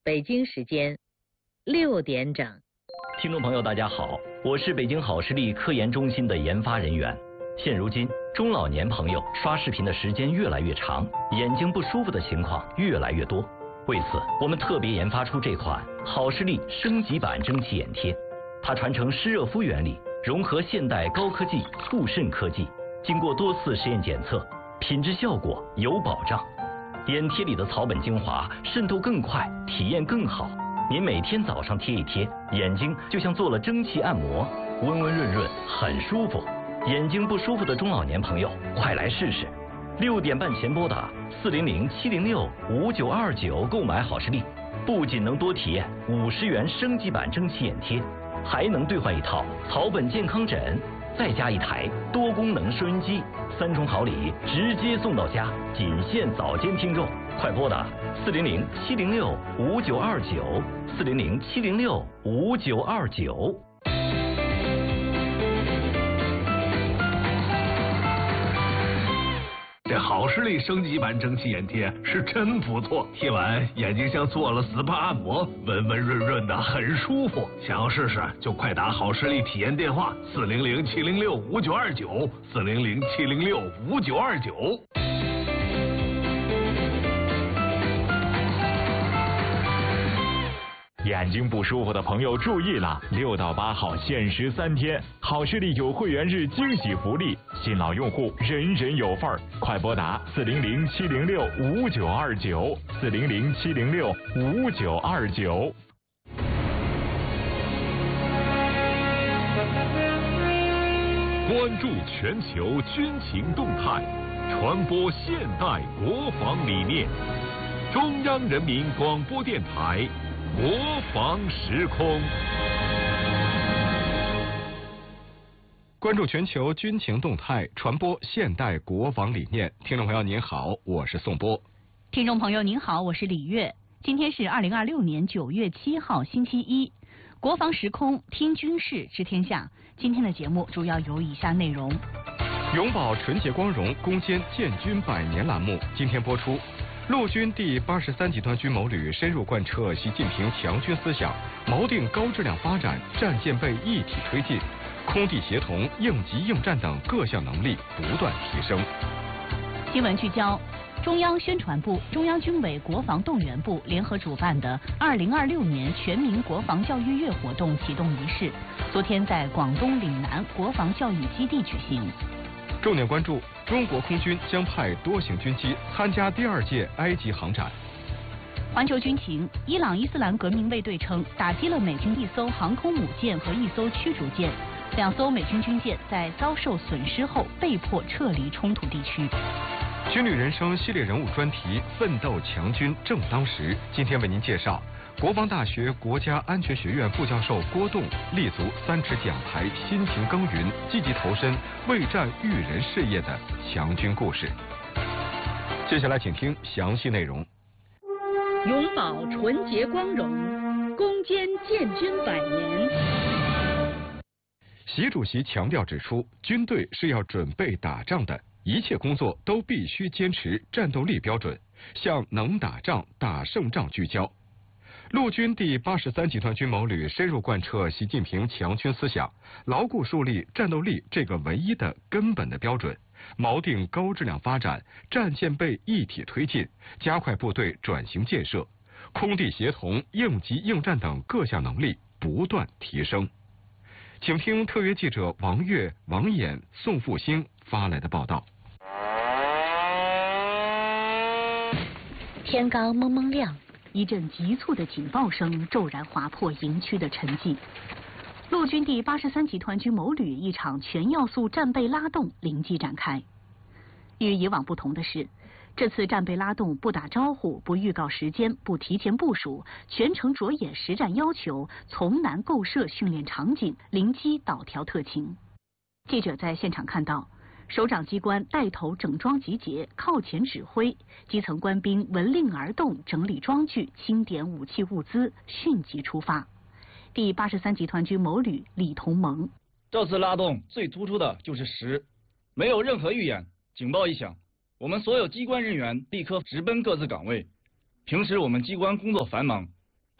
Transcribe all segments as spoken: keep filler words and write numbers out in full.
北京时间六点整。 听众朋友，大家好，我是北京好视力科研中心的研发人员。现如今，中老年朋友刷视频的时间越来越长，眼睛不舒服的情况越来越多。为此，我们特别研发出这款好视力升级版蒸汽眼贴，它传承湿热敷原理，融合现代高科技护肾科技，经过多次实验检测，品质效果有保障。眼贴里的草本精华渗透更快，体验更好。您每天早上贴一贴，眼睛就像做了蒸汽按摩，温温润润，很舒服。眼睛不舒服的中老年朋友，快来试试！六点半前拨打四零零七零六五九二九购买好视力，不仅能多体验五十元升级版蒸汽眼贴，还能兑换一套草本健康枕，再加一台多功能收音机，三重好礼直接送到家，仅限早间听众，快拨打四零零七零六五九二九四零零七零六五九二九。 这好视力升级版蒸汽眼贴是真不错，贴完眼睛像做了 S P A 按摩，温温润润的，很舒服。想要试试就快打好视力体验电话四零零七零六五九二九四零零七零六五九二九。 眼睛不舒服的朋友注意了，六到八号限时三天，好视力有会员日惊喜福利，新老用户人人有份儿，快拨打四零零七零六五九二九四零零七零六五九二九。 关注全球军情动态，传播现代国防理念。中央人民广播电台。国防时空， 关注全球军情动态，传播现代国防理念。听众朋友您好，我是宋波。 听众朋友您好，我是李月。今天是二零二六年九月七号星期一，国防时空听军事知天下。今天的节目主要有以下内容： 永葆纯洁光荣，攻坚建军百年栏目今天播出。陆军第八十三集团军某旅深入贯彻习近平强军思想，锚定高质量发展，战舰备一体推进，空地协同、应急应战等各项能力不断提升。 新闻聚焦：中央宣传部、中央军委国防动员部联合主办的二零二六年全民国防教育月活动启动仪式，昨天在广东岭南国防教育基地举行。 重点关注：中国空军将派多型军机参加第二届埃及航展。 环球军情：伊朗伊斯兰革命卫队称打击了美军一艘航空母舰和一艘驱逐舰，两艘美军军舰在遭受损失后被迫撤离冲突地区。 军旅人生系列人物专题《奋斗强军正当时》，今天为您介绍国防大学国家安全学院副教授郭栋立足三尺讲台，辛勤耕耘，积极投身为战育人事业的强军故事。接下来请听详细内容。 永葆纯洁光荣，攻坚建军百年。 习主席强调指出，军队是要准备打仗的，一切工作都必须坚持战斗力标准，向能打仗、打胜仗聚焦。陆军第八十三集团军某旅深入贯彻习近平强军思想，牢固树立战斗力这个唯一的根本的标准，锚定高质量发展，战舰备一体推进，加快部队转型建设，空地协同、应急应战等各项能力不断提升。请听特约记者王悦、王衍、宋复兴发来的报道。 天刚蒙蒙亮，一阵急促的警报声骤然划破营区的沉寂。陆军第八十三集团军某旅一场全要素战备拉动临机展开。与以往不同的是，这次战备拉动不打招呼、不预告时间、不提前部署，全程着眼实战要求，从难构设训练场景，临机导调特情。记者在现场看到，首长机关带头整装集结，靠前指挥，基层官兵闻令而动，整理装具，清点武器物资，迅即出发。第八十三集团军某旅李同盟： 这次拉动最突出的就是实，没有任何预演，警报一响，我们所有机关人员立刻直奔各自岗位。平时我们机关工作繁忙，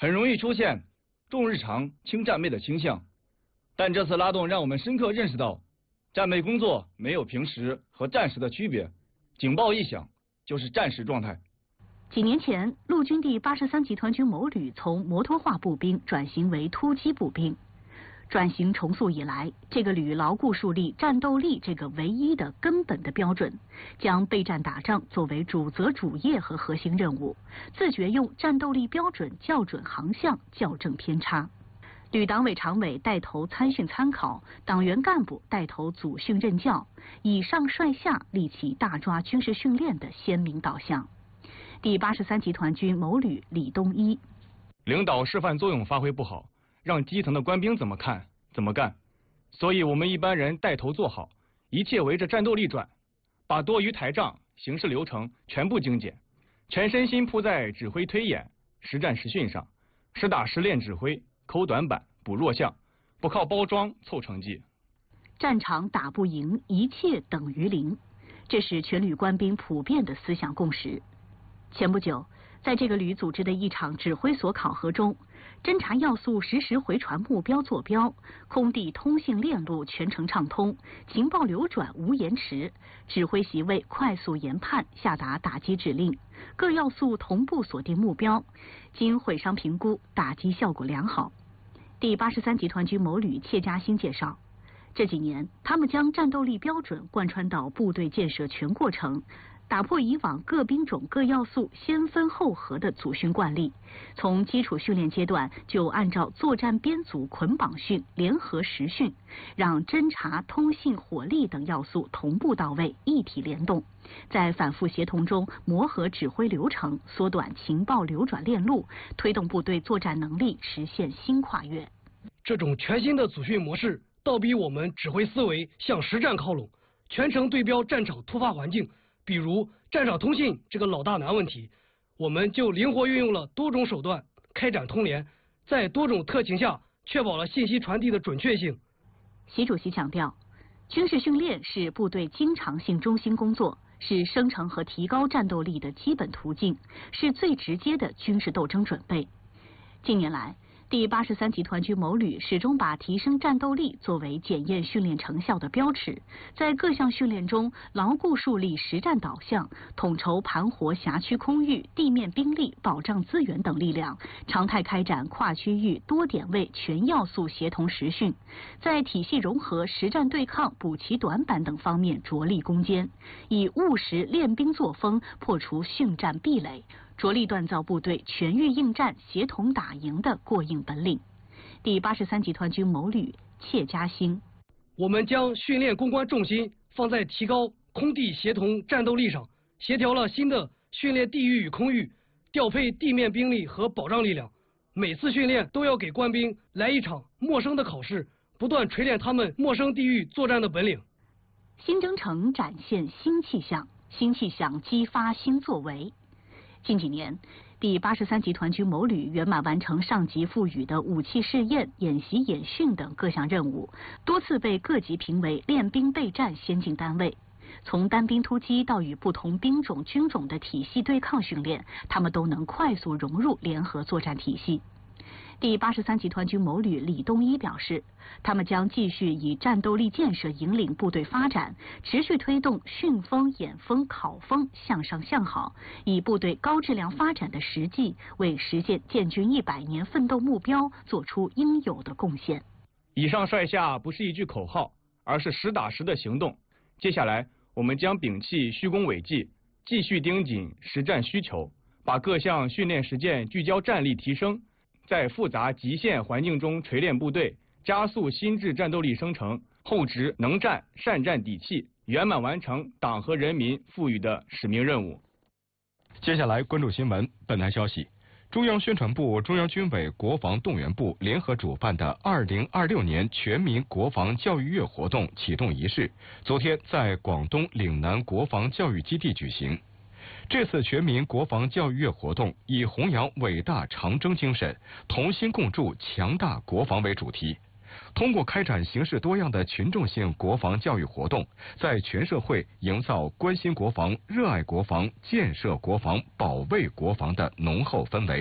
很容易出现重日常轻战备的倾向。但这次拉动让我们深刻认识到，战备工作没有平时和战时的区别，警报一响就是战时状态。 几年前，陆军第八十三集团军某旅从摩托化步兵转型为突击步兵。转型重塑以来，这个旅牢固树立战斗力这个唯一的根本的标准，将备战打仗作为主责主业和核心任务，自觉用战斗力标准校准航向，校正偏差。旅党委常委带头参训参考，党员干部带头组训任教，以上率下立起大抓军事训练的鲜明导向。第八十三集团军某旅李东一， 领导示范作用发挥不好，让基层的官兵怎么看怎么干，所以我们一般人带头做好，一切围着战斗力转，把多余台账、行事流程全部精简，全身心扑在指挥推演、实战实训上，实打实练指挥，抠短板，补弱项，不靠包装凑成绩。 战场打不赢，一切等于零，这是全旅官兵普遍的思想共识。前不久，在这个旅组织的一场指挥所考核中，侦察要素实时回传目标坐标，空地通信链路全程畅通，情报流转无延迟，指挥席位快速研判下达打击指令，各要素同步锁定目标，经会商评估，打击效果良好。第八十三集团军某旅谢嘉欣介绍，这几年他们将战斗力标准贯穿到部队建设全过程，打破以往各兵种各要素先分后合的组训惯例，从基础训练阶段就按照作战编组捆绑训、联合实训，让侦察、通信、火力等要素同步到位，一体联动，在反复协同中磨合指挥流程，缩短情报流转链路，推动部队作战能力实现新跨越。 这种全新的组训模式倒逼我们指挥思维向实战靠拢，全程对标战场突发环境。比如战场通信这个老大难问题，我们就灵活运用了多种手段开展通联，在多种特情下确保了信息传递的准确性。 习主席强调，军事训练是部队经常性中心工作，是生成和提高战斗力的基本途径，是最直接的军事斗争准备。近年来，第八十三集团军某旅始终把提升战斗力作为检验训练成效的标尺，在各项训练中牢固树立实战导向，统筹盘活辖区空域、地面兵力、保障资源等力量，常态开展跨区域、多点位、全要素协同实训，在体系融合、实战对抗、补齐短板等方面着力攻坚，以务实练兵作风破除训战壁垒，着力锻造部队全域应战、协同打赢的过硬本领。第八十三集团军某旅谢嘉欣， 我们将训练攻关重心放在提高空地协同战斗力上，协调了新的训练地域与空域，调配地面兵力和保障力量。每次训练都要给官兵来一场陌生的考试，不断锤炼他们陌生地域作战的本领。 新征程展现新气象，新气象激发新作为。近几年，第八十三集团军某旅圆满完成上级赋予的武器试验、演习演训等各项任务，多次被各级评为练兵备战先进单位。从单兵突击到与不同兵种、军种的体系对抗训练，他们都能快速融入联合作战体系。第八十三集团军某旅李东一表示，他们将继续以战斗力建设引领部队发展，持续推动训风、演风、考风向上向好，以部队高质量发展的实际，为实现建军一百年奋斗目标做出应有的贡献。 以上率下不是一句口号，而是实打实的行动。接下来，我们将摒弃虚功伟绩，继续盯紧实战需求，把各项训练实践聚焦战力提升，在复杂极限环境中锤炼部队，加速新质战斗力生成，厚植能战善战底气，圆满完成党和人民赋予的使命任务。 接下来关注新闻。本台消息，中央宣传部、中央军委国防动员部联合主办的二零二六年全民国防教育月活动启动仪式，昨天在广东岭南国防教育基地举行。这次全民国防教育月活动以弘扬伟大长征精神、同心共筑强大国防为主题，通过开展形式多样的群众性国防教育活动，在全社会营造关心国防、热爱国防、建设国防、保卫国防的浓厚氛围，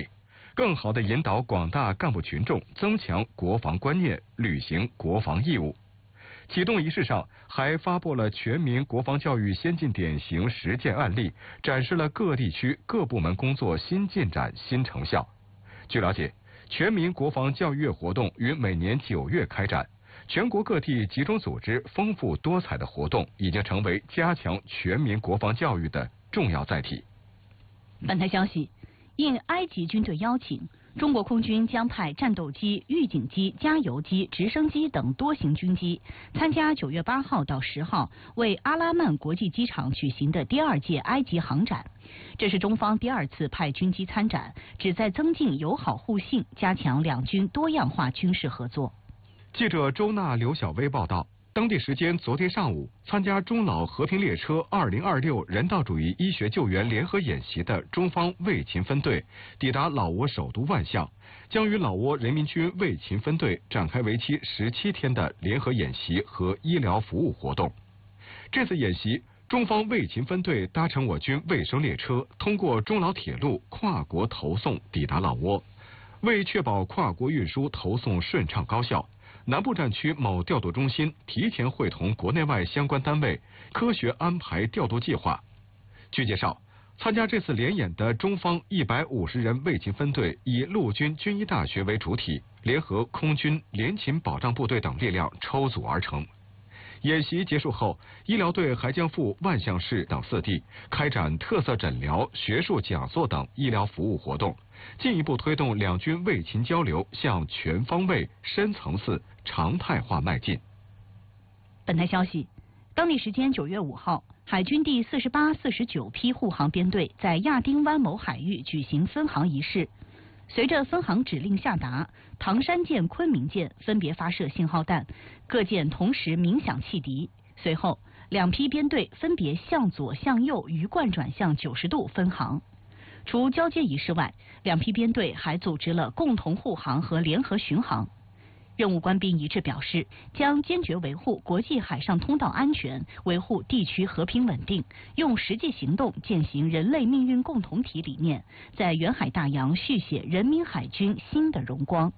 更好地引导广大干部群众增强国防观念，履行国防义务。启动仪式上还发布了全民国防教育先进典型实践案例，展示了各地区各部门工作新进展、新成效。据了解，全民国防教育月活动于每年九月开展，全国各地集中组织丰富多彩的活动，已经成为加强全民国防教育的重要载体。 本台消息，应埃及军队邀请，中国空军将派战斗机、预警机、加油机、直升机等多型军机参加九月八号到十号为阿拉曼国际机场举行的第二届埃及航展。这是中方第二次派军机参展，旨在增进友好互信，加强两军多样化军事合作。 记者周娜、刘晓薇报道。当地时间昨天上午，参加中老和平列车二零二六人道主义医学救援联合演习的中方卫勤分队抵达老挝首都万象，将与老挝人民军卫勤分队展开为期十七天的联合演习和医疗服务活动。这次演习，中方卫勤分队搭乘我军卫生列车，通过中老铁路跨国投送抵达老挝。为确保跨国运输投送顺畅高效，南部战区某调度中心提前会同国内外相关单位，科学安排调度计划。据介绍，参加这次联演的中方一百五十人卫勤分队以陆军军医大学为主体，联合空军联勤保障部队等力量抽组而成。演习结束后，医疗队还将赴万象市等四地开展特色诊疗、学术讲座等医疗服务活动，进一步推动两军卫勤交流向全方位、深层次、常态化迈进。 本台消息，当地时间九月五号，海军第四十八、四十九批护航编队在亚丁湾某海域举行分航仪式。随着分航指令下达，唐山舰、昆明舰分别发射信号弹，各舰同时鸣响汽笛。随后，两批编队分别向左、向右鱼贯转向九十度分航。除交接仪式外，两批编队还组织了共同护航和联合巡航。任务官兵一致表示，将坚决维护国际海上通道安全，维护地区和平稳定，用实际行动践行人类命运共同体理念，在远海大洋续写人民海军新的荣光。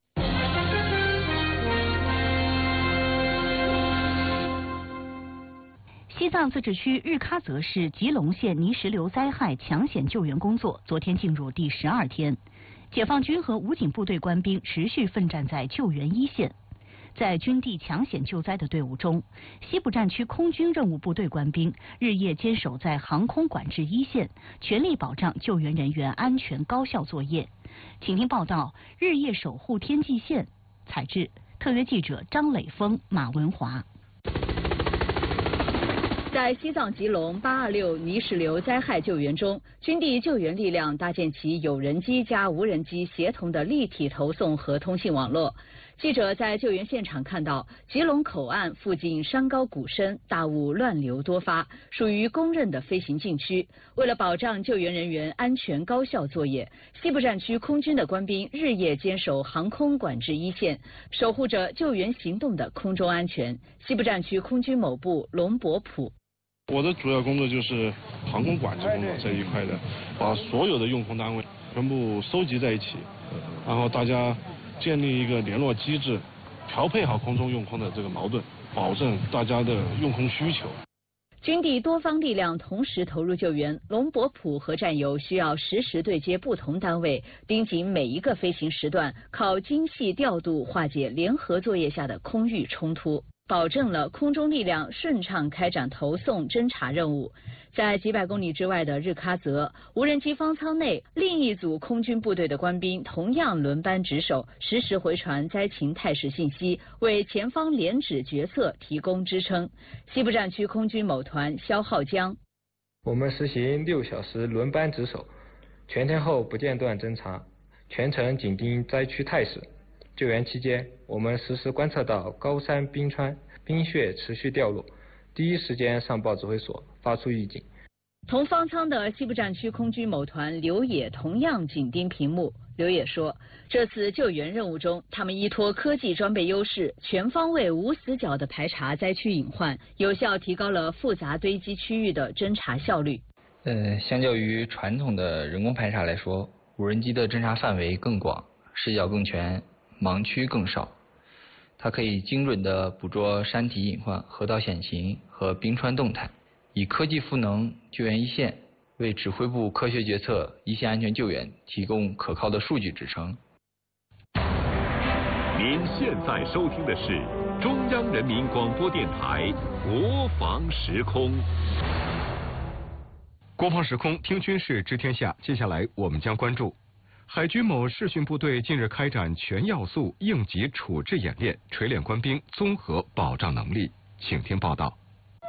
西藏自治区日喀则市吉隆县泥石流灾害抢险救援工作昨天进入第十二天。解放军和武警部队官兵持续奋战在救援一线，在军地抢险救灾的队伍中，西部战区空军任务部队官兵日夜坚守在航空管制一线，全力保障救援人员安全高效作业。请听报道：日夜守护天际线。采制特约记者张磊峰、马文华。 在西藏吉隆八二六泥石流灾害救援中，军地救援力量搭建起有人机加无人机协同的立体投送和通信网络。记者在救援现场看到，吉隆口岸附近山高谷深，大雾乱流多发，属于公认的飞行禁区。为了保障救援人员安全高效作业，西部战区空军的官兵日夜坚守航空管制一线，守护着救援行动的空中安全。西部战区空军某部龙伯普。 我的主要工作就是航空管制工作这一块的，把所有的用空单位全部收集在一起，然后大家建立一个联络机制，调配好空中用空的这个矛盾，保证大家的用空需求。 军地多方力量同时投入救援，龙伯普和战友需要实时对接不同单位，盯紧每一个飞行时段，靠精细调度化解联合作业下的空域冲突，保证了空中力量顺畅开展投送侦察任务。在几百公里之外的日喀则，无人机方舱内，另一组空军部队的官兵同样轮班值守，实时回传灾情态势信息，为前方连指决策提供支撑。西部战区空军某团肖浩江： 我们实行六小时轮班值守，全天候不间断侦察，全程紧盯灾区态势。救援期间，我们实时观测到高山冰川、冰雪持续掉落，第一时间上报指挥所，发出预警。 同方舱的西部战区空军某团刘野同样紧盯屏幕。刘野说，这次救援任务中，他们依托科技装备优势，全方位无死角地排查灾区隐患，有效提高了复杂堆积区域的侦查效率。 呃，相较于传统的人工排查来说， 无人机的侦察范围更广，视角更全，盲区更少。它可以精准地捕捉山体隐患、河道险情和冰川动态，以科技赋能救援一线，为指挥部科学决策、一线安全救援提供可靠的数据支撑。 您现在收听的是中央人民广播电台国防时空。 国防时空听军事知天下，接下来我们将关注海军某视训部队近日开展全要素应急处置演练，锤炼官兵综合保障能力。请听报道。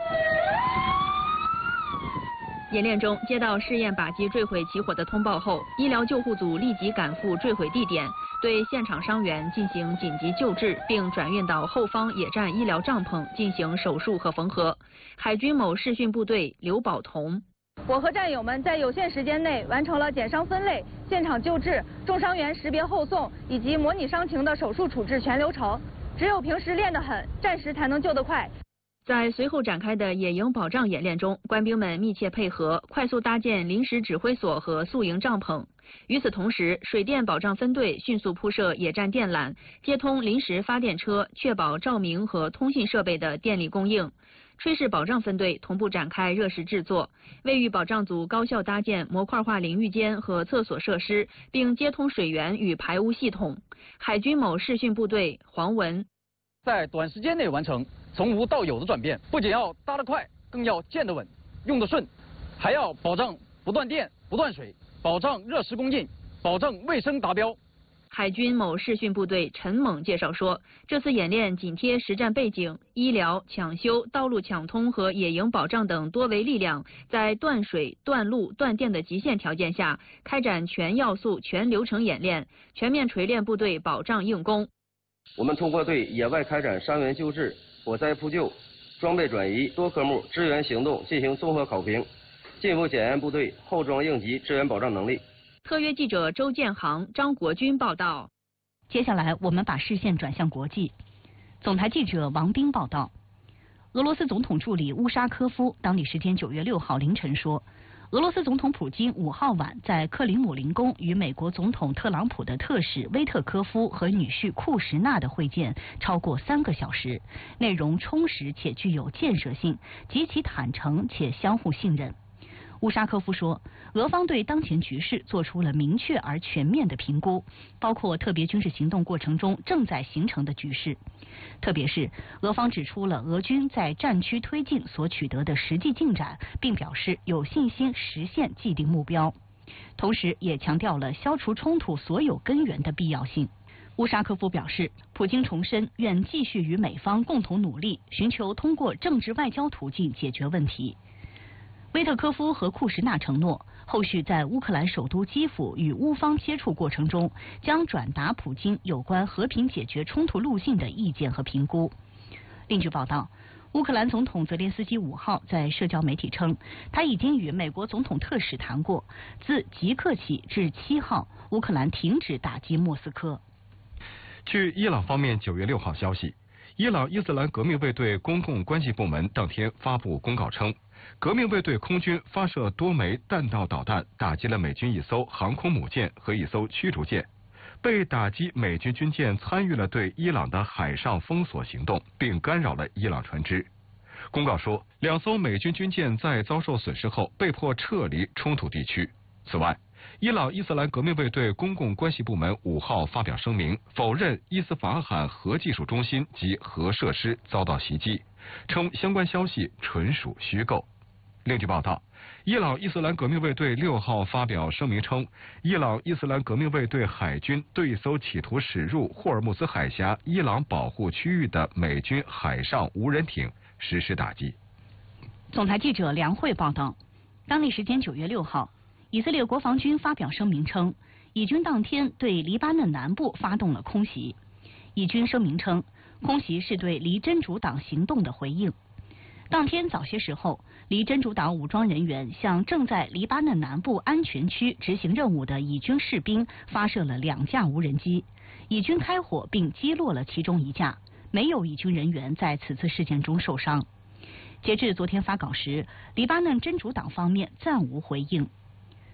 演练中，接到试验靶机坠毁起火的通报后，医疗救护组立即赶赴坠毁地点，对现场伤员进行紧急救治，并转运到后方野战医疗帐篷进行手术和缝合。海军某视训部队刘宝彤。 我和战友们在有限时间内完成了减伤分类、现场救治、重伤员识别后送以及模拟伤情的手术处置全流程。只有平时练得狠，战时才能救得快。 在随后展开的野营保障演练中，官兵们密切配合，快速搭建临时指挥所和宿营帐篷。与此同时，水电保障分队迅速铺设野战电缆，接通临时发电车，确保照明和通信设备的电力供应。炊事保障分队同步展开热食制作，卫浴保障组高效搭建模块化淋浴间和厕所设施，并接通水源与排污系统。海军某视训部队黄文， 在短时间内完成从无到有的转变，不仅要搭得快，更要建得稳、用得顺，还要保障不断电、不断水，保障热食供应，保证卫生达标。 海军某视训部队陈猛介绍说，这次演练紧贴实战背景，医疗、抢修、道路抢通和野营保障等多维力量在断水、断路、断电的极限条件下，开展全要素、全流程演练，全面锤炼部队保障硬功。 我们通过对野外开展伤员救治、火灾扑救、装备转移多科目支援行动进行综合考评，进一步检验部队后装应急支援保障能力。 特约记者周建航、张国军报道。 接下来，我们把视线转向国际。总台记者王斌报道，俄罗斯总统助理乌沙科夫当地时间九月六号凌晨说，俄罗斯总统普京五号晚在克里姆林宫与美国总统特朗普的特使威特科夫和女婿库什纳的会见超过三个小时，内容充实且具有建设性，极其坦诚且相互信任。乌沙科夫说，俄方对当前局势做出了明确而全面的评估，包括特别军事行动过程中正在形成的局势，特别是俄方指出了俄军在战区推进所取得的实际进展，并表示有信心实现既定目标，同时也强调了消除冲突所有根源的必要性。乌沙科夫表示，普京重申愿继续与美方共同努力，寻求通过政治外交途径解决问题。威特科夫和库什纳承诺，后续在乌克兰首都基辅与乌方接触过程中，将转达普京有关和平解决冲突路径的意见和评估。另据报道，乌克兰总统泽连斯基五号在社交媒体称，他已经与美国总统特使谈过，自即刻起至七号，乌克兰停止打击莫斯科。 据伊朗方面九月六号消息，伊朗伊斯兰革命卫队公共关系部门当天发布公告称，革命卫队空军发射多枚弹道导弹，打击了美军一艘航空母舰和一艘驱逐舰。被打击美军军舰参与了对伊朗的海上封锁行动，并干扰了伊朗船只。公告说，两艘美军军舰在遭受损失后被迫撤离冲突地区。此外，伊朗伊斯兰革命卫队公共关系部门五号发表声明，否认伊斯法罕核技术中心及核设施遭到袭击，称相关消息纯属虚构。另据报道，伊朗伊斯兰革命卫队六号发表声明称，伊朗伊斯兰革命卫队海军对一艘企图驶入霍尔木兹海峡伊朗保护区域的美军海上无人艇实施打击。 总台记者梁慧报道，当地时间九月六号，以色列国防军发表声明称，以军当天对黎巴嫩南部发动了空袭。以军声明称，空袭是对离真主党行动的回应。当天早些时候，离真主党武装人员向正在黎巴嫩南部安全区执行任务的以军士兵发射了两架无人机，以军开火并击落了其中一架，没有以军人员在此次事件中受伤。截至昨天发稿时，黎巴嫩真主党方面暂无回应。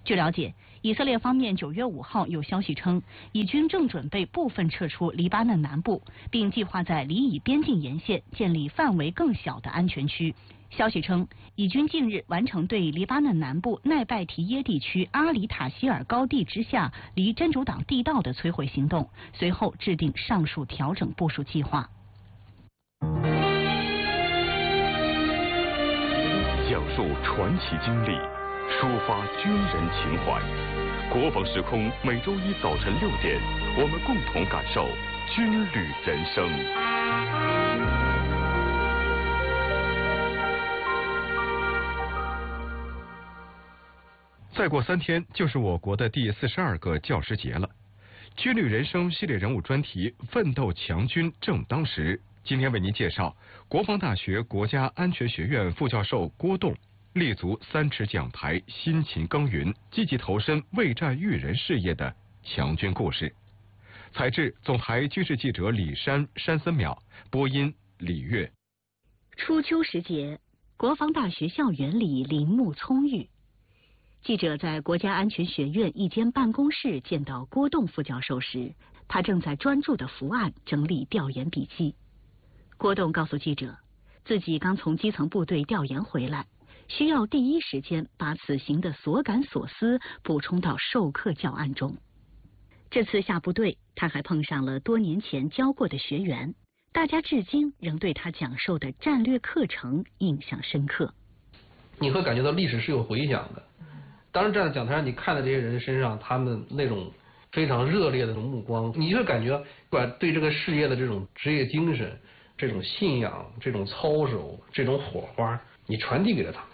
据了解，以色列方面九月五号有消息称，以军正准备部分撤出黎巴嫩南部，并计划在黎以边境沿线建立范围更小的安全区。消息称，以军近日完成对黎巴嫩南部奈拜提耶地区阿里塔希尔高地之下离真主党地道的摧毁行动，随后制定上述调整部署计划。 讲述传奇经历，抒发军人情怀。国防时空每周一早晨六点，我们共同感受军旅人生。 再过三天就是我国的第四十二个教师节了。军旅人生系列人物专题奋斗强军正当时，今天为您介绍国防大学国家安全学院副教授郭栋立足三尺讲台，辛勤耕耘，积极投身卫战育人事业的强军故事。采制总台军事记者李珊、山森淼，播音李月。 初秋时节，国防大学校园里林木葱郁。记者在国家安全学院一间办公室见到郭栋副教授时，他正在专注地伏案整理调研笔记。郭栋告诉记者，自己刚从基层部队调研回来，需要第一时间把此行的所感所思补充到授课教案中。这次下部队，他还碰上了多年前教过的学员，大家至今仍对他讲授的战略课程印象深刻。 你会感觉到历史是有回响的。当然站在讲台上，你看到这些人身上他们那种非常热烈的那种目光，你就会感觉把对这个事业的这种职业精神、这种信仰、这种操守、这种火花，你传递给了他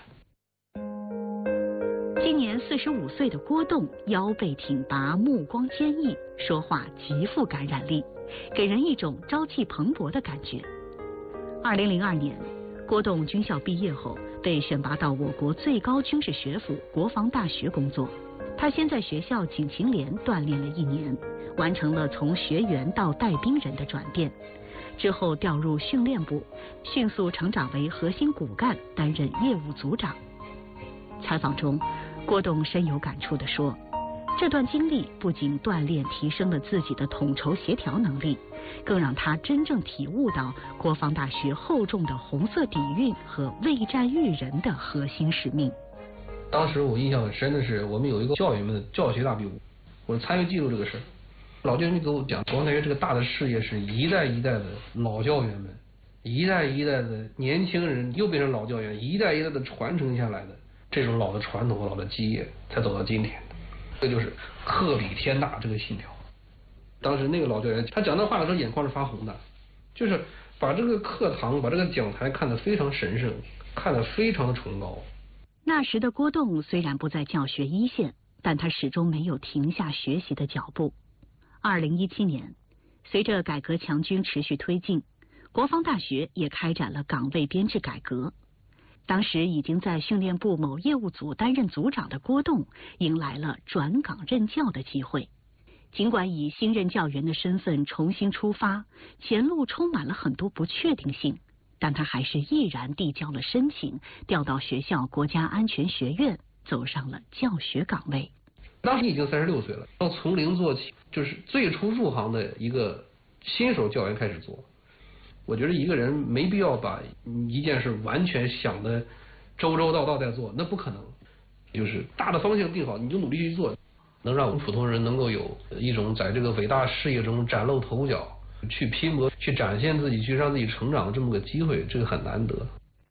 们。 今年四十五岁的郭栋腰背挺拔，目光坚毅，说话极富感染力，给人一种朝气蓬勃的感觉。二零零二年，郭栋军校毕业后，被选拔到我国最高军事学府国防大学工作。他先在学校警勤连锻炼了一年，完成了从学员到带兵人的转变。之后调入训练部，迅速成长为核心骨干，担任业务组长。采访中，郭栋深有感触地说，这段经历不仅锻炼提升了自己的统筹协调能力，更让他真正体悟到国防大学厚重的红色底蕴和卫战育人的核心使命。 当时我印象很深的是，我们有一个教员们的教学大比武，我参与记录这个事。老教员给我讲，国防大学这个大的事业是一代一代的老教员们，一代一代的年轻人又变成老教员，一代一代的传承下来的这种老的传统和老的基业，才走到今天。这就是克比天大这个信条。当时那个老教员他讲那话的时候眼眶是发红的，就是把这个课堂把这个讲台看得非常神圣，看得非常的崇高。 那时的郭栋虽然不在教学一线，但他始终没有停下学习的脚步。二零一七年，随着改革强军持续推进，国防大学也开展了岗位编制改革。当时已经在训练部某业务组担任组长的郭栋，迎来了转岗任教的机会。尽管以新任教员的身份重新出发，前路充满了很多不确定性，但他还是毅然递交了申请，调到学校国家安全学院，走上了教学岗位。 当时已经三十六岁了，要从零做起，就是最初入行的一个新手教员开始做。我觉得一个人没必要把一件事完全想的周周到到在做，那不可能。就是大的方向定好，你就努力去做，能让我们普通人能够有一种在这个伟大事业中崭露头角，去拼搏，去展现自己，去让自己成长的这么个机会，这个很难得。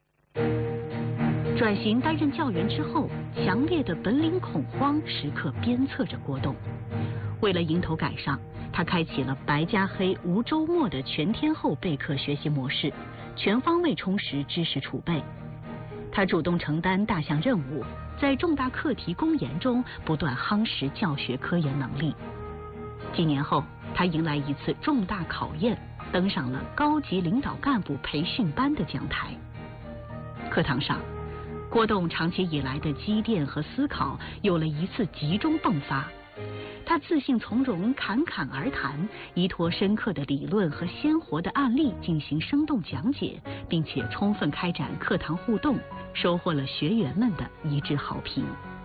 转型担任教员之后，强烈的本领恐慌时刻鞭策着郭栋。为了迎头赶上，他开启了白加黑无周末的全天候备课学习模式，全方位充实知识储备。他主动承担大项任务，在重大课题攻研中不断夯实教学科研能力。几年后，他迎来一次重大考验，登上了高级领导干部培训班的讲台。课堂上，郭栋长期以来的积淀和思考有了一次集中迸发。他自信从容，侃侃而谈，依托深刻的理论和鲜活的案例进行生动讲解，并且充分开展课堂互动，收获了学员们的一致好评。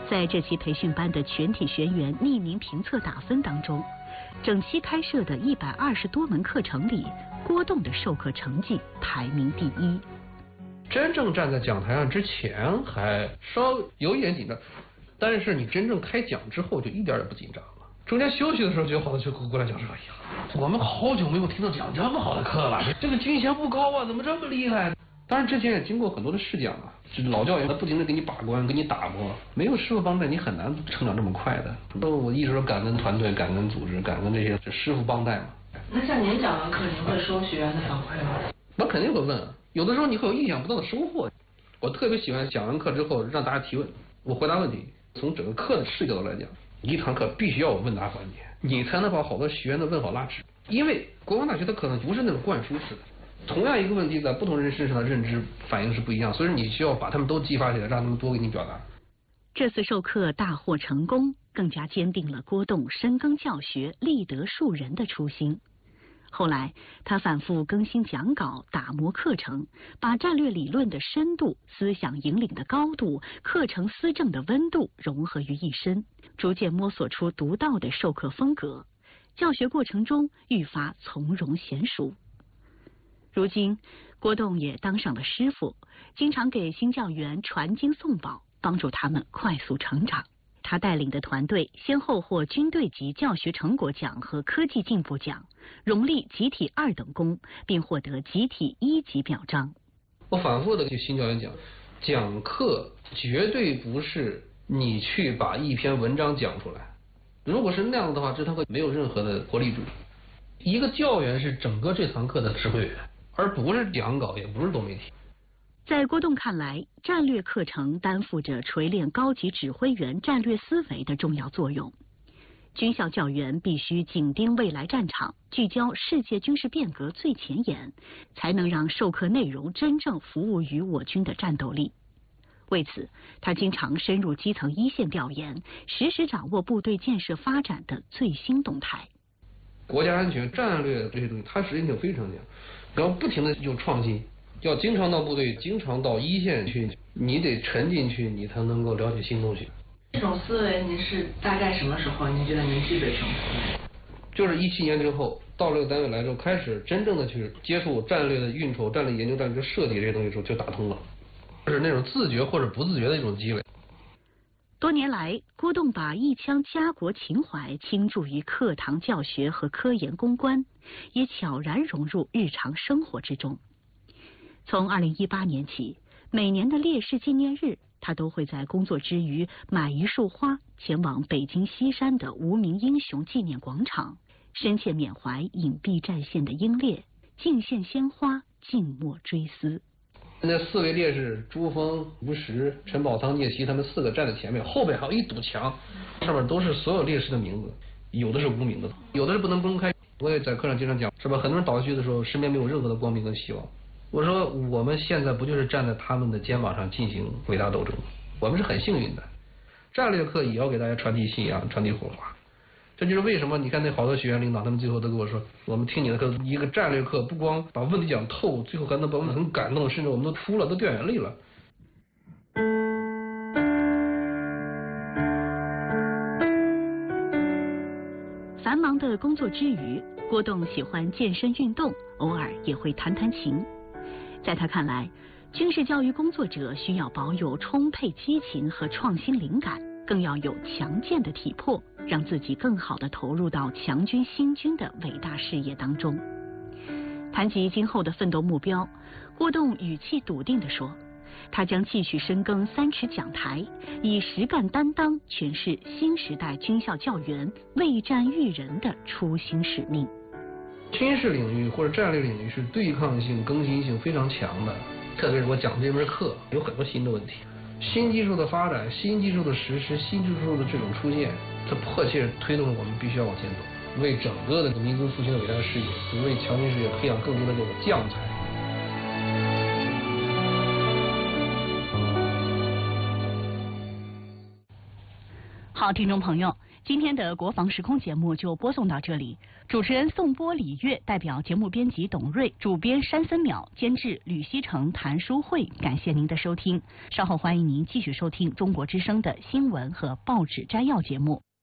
在这期培训班的全体学员匿名评测打分当中，整期开设的一百二十多门课程里，郭栋的授课成绩排名第一。 真正站在讲台上之前还稍有一点紧张，但是你真正开讲之后就一点也不紧张了。中间休息的时候，就有好多学过来讲说：“哎呀，我们好久没有听到讲这么好的课了，这个军衔不高啊，怎么这么厉害？”当然之前也经过很多的试讲啊，这老教员他不停的给你把关，给你打磨，没有师傅帮带，你很难成长这么快的。那我一直说感恩团队，感恩组织，感恩这些师傅帮带嘛。 那像您讲完课，您会收学员的反馈吗？ 我肯定会问，有的时候你会有意想不到的收获。我特别喜欢讲完课之后让大家提问，我回答问题。从整个课的视角来讲，一堂课必须要有问答环节，你才能把好多学员的问号拉直。因为国防大学它可能不是那种灌输式的。同样一个问题，在不同人身上的认知反应是不一样，所以你需要把他们都激发起来，让他们多给你表达。 这次授课大获成功，更加坚定了郭栋深耕教学、立德树人的初心。后来，他反复更新讲稿，打磨课程，把战略理论的深度、思想引领的高度、课程思政的温度融合于一身，逐渐摸索出独到的授课风格。教学过程中愈发从容娴熟。如今，郭栋也当上了师傅，经常给新教员传经送宝，帮助他们快速成长。他带领的团队先后获军队级教学成果奖和科技进步奖，荣立集体二等功，并获得集体一级表彰。 我反复的给新教员讲，讲课绝对不是你去把一篇文章讲出来，如果是那样的话，这堂课没有任何的活力度。一个教员是整个这堂课的指挥员，而不是讲稿，也不是多媒体。 在郭栋看来，战略课程担负着锤炼高级指挥员战略思维的重要作用。军校教员必须紧盯未来战场，聚焦世界军事变革最前沿，才能让授课内容真正服务于我军的战斗力。为此，他经常深入基层一线调研，实时掌握部队建设发展的最新动态。 国家安全战略这些东西，它实际性非常强，然后不停的有创新，要经常到部队，经常到一线去，你得沉进去，你才能够了解新东西。 这种思维，您是大概什么时候您觉得您具备成功？ 就是一七年之后，到这个单位来之后，开始真正的去接触战略的运筹、战略研究、战略设计这些东西的时候，就打通了，就是那种自觉或者不自觉的一种积累。 多年来，郭栋把一腔家国情怀倾注于课堂教学和科研攻关，也悄然融入日常生活之中。从二零一八年起，每年的烈士纪念日，他都会在工作之余买一束花，前往北京西山的无名英雄纪念广场，深切缅怀隐蔽战线的英烈，敬献鲜花，静默追思。 那四位烈士朱峰、吴石、陈宝汤、聂曦，他们四个站在前面，后边还有一堵墙，上面都是所有烈士的名字，有的是无名的，有的是不能公开。我也在课上经常讲，是吧？很多人倒下去的时候，身边没有任何的光明跟希望。我说我们现在不就是站在他们的肩膀上进行伟大斗争？我们是很幸运的。战略课也要给大家传递信仰，传递火花。这就是为什么你看那好多学员领导，他们最后都跟我说，我们听你的课，一个战略课不光把问题讲透，最后还能把我们很感动，甚至我们都哭了，都掉眼泪了。 繁忙的工作之余，郭栋喜欢健身运动，偶尔也会弹弹琴。在他看来，军事教育工作者需要保有充沛激情和创新灵感，更要有强健的体魄，让自己更好地投入到强军兴军的伟大事业当中。谈及今后的奋斗目标，郭栋语气笃定地说，他将继续深耕三尺讲台，以实干担当诠释新时代军校教员为战育人的初心使命。 军事领域或者战略领域是对抗性、更新性非常强的，特别是我讲这门课有很多新的问题，新技术的发展、新技术的实施、新技术的这种出现，它迫切推动了我们必须要往前走，为整个的民族复兴的伟大事业，为强军事业培养更多的这种将才。 好，听众朋友， 今天的国防时空节目就播送到这里，主持人宋波、李月代表节目编辑董瑞、主编山森淼、监制吕西成、谭淑慧，感谢您的收听。稍后欢迎您继续收听中国之声的新闻和报纸摘要节目。